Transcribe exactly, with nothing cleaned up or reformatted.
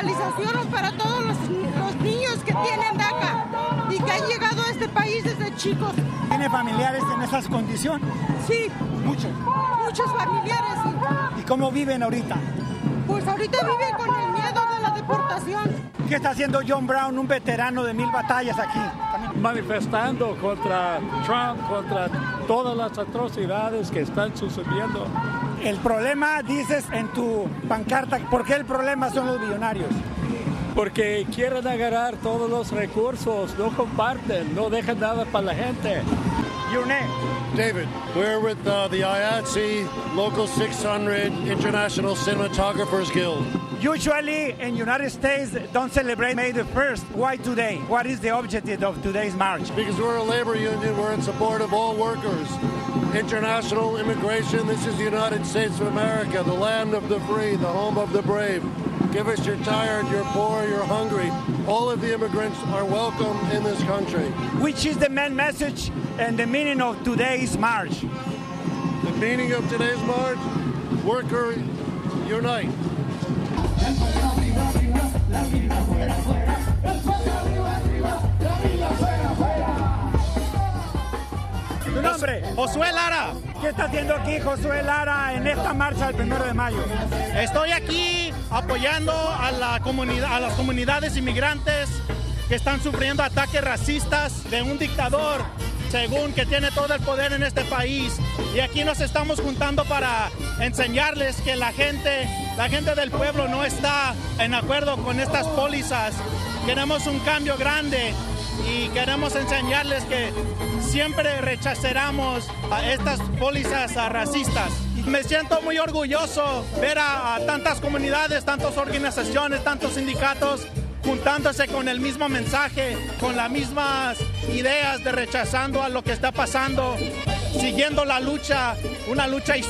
legalización para todos los, los niños que tienen DACA y que han llegado a este país desde chicos. ¿Tiene familiares en esas condiciones? Sí. Muchos. Muchos familiares, sí. ¿Y cómo viven ahorita? Pues ahorita viven con el miedo de la deportación. ¿Qué está haciendo John Brown, un veterano de mil batallas aquí? Manifestando contra Trump, contra todas las atrocidades que están sucediendo. El problema, dices en tu pancarta, ¿por qué el problema son los millonarios? Porque quieren agarrar todos los recursos, no comparten, no dejan nada para la gente. Your name? David. We're with uh, the I A T S E Local six hundred International Cinematographers Guild. Usually in United States don't celebrate May the first. Why today? What is the objective of today's march? Because we're a labor union, we're in support of all workers. International immigration, this is the United States of America, the land of the free, the home of the brave. Give us you're tired, you're poor, you're hungry. All of the immigrants are welcome in this country. Which is the main message and the meaning of today's march? The meaning of today's march? Worker unite. ¿Tu nombre? Josué Lara. ¿Qué está haciendo aquí Josué Lara en esta marcha del primero de mayo? Estoy aquí apoyando a, la comunidad, a las comunidades inmigrantes que están sufriendo ataques racistas de un dictador, según que tiene todo el poder en este país. Y aquí nos estamos juntando para enseñarles que la gente, la gente del pueblo no está en acuerdo con estas pólizas. Queremos un cambio grande y queremos enseñarles que siempre rechazaremos a estas pólizas racistas. Me siento muy orgulloso ver a, a tantas comunidades, tantas organizaciones, tantos sindicatos juntándose con el mismo mensaje, con las mismas ideas de rechazando a lo que está pasando, siguiendo la lucha, una lucha histórica.